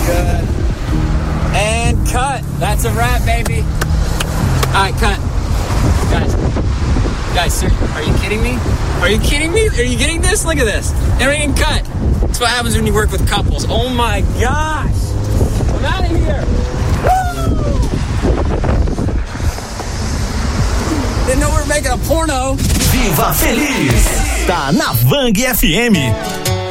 good. And cut. That's a wrap, baby. Alright, cut. Guys, sir, are you kidding me? Are you kidding me? Are you getting this? Look at this. Everything cut. That's what happens when you work with couples. Oh my gosh. I'm out of here. Woo! Didn't know we were making a porno. Viva Feliz. Tá na Vang FM.